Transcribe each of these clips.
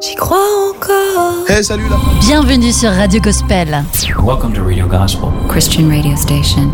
J'y crois encore. Hey, salut là. Bienvenue sur Radio Gospel. Welcome to Radio Gospel, Christian radio station.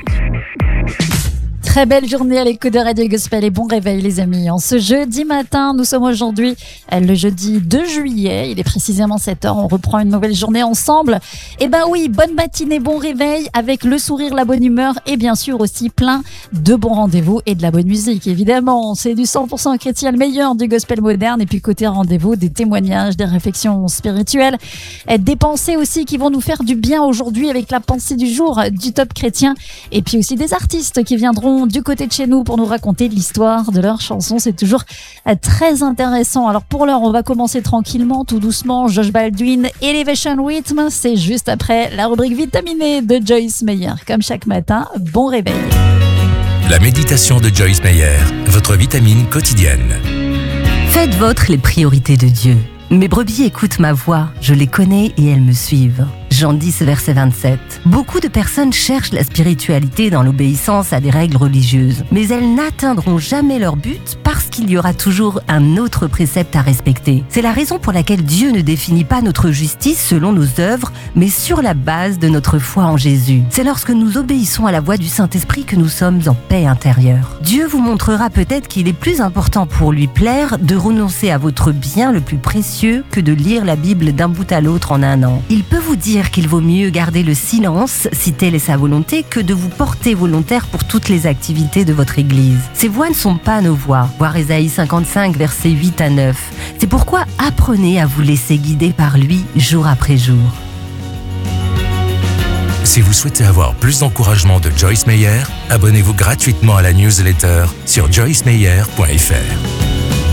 Très belle journée à l'écoute de Radio Gospel et bon réveil les amis. En ce jeudi matin, nous sommes aujourd'hui le jeudi 2 juillet, il est précisément 7h, on reprend une nouvelle journée ensemble. Et ben oui, bonne matinée, bon réveil avec le sourire, la bonne humeur et bien sûr aussi plein de bons rendez-vous et de la bonne musique évidemment. C'est du 100% chrétien, le meilleur du gospel moderne et puis côté rendez-vous, des témoignages, des réflexions spirituelles, des pensées aussi qui vont nous faire du bien aujourd'hui avec la pensée du jour du top chrétien et puis aussi des artistes qui viendront du côté de chez nous pour nous raconter l'histoire de leurs chansons. C'est toujours très intéressant. Alors pour l'heure, on va commencer tranquillement, tout doucement. Josh Baldwin, Elevation Rhythm, c'est juste après la rubrique vitaminée de Joyce Meyer. Comme chaque matin, bon réveil. La méditation de Joyce Meyer, votre vitamine quotidienne. Faites vôtres les priorités de Dieu. Mes brebis écoutent ma voix, je les connais et elles me suivent. Jean 10, verset 27. Beaucoup de personnes cherchent la spiritualité dans l'obéissance à des règles religieuses, mais elles n'atteindront jamais leur but parce qu'il y aura toujours un autre précepte à respecter. C'est la raison pour laquelle Dieu ne définit pas notre justice selon nos œuvres, mais sur la base de notre foi en Jésus. C'est lorsque nous obéissons à la voix du Saint-Esprit que nous sommes en paix intérieure. Dieu vous montrera peut-être qu'il est plus important pour lui plaire de renoncer à votre bien le plus précieux que de lire la Bible d'un bout à l'autre en un an. Il peut vous dire qu'il vaut mieux garder le silence, si telle est sa volonté, que de vous porter volontaire pour toutes les activités de votre Église. Ces voix ne sont pas nos voix. Voir Ésaïe 55, versets 8 à 9. C'est pourquoi apprenez à vous laisser guider par lui jour après jour. Si vous souhaitez avoir plus d'encouragement de Joyce Meyer, abonnez-vous gratuitement à la newsletter sur joycemeyer.fr.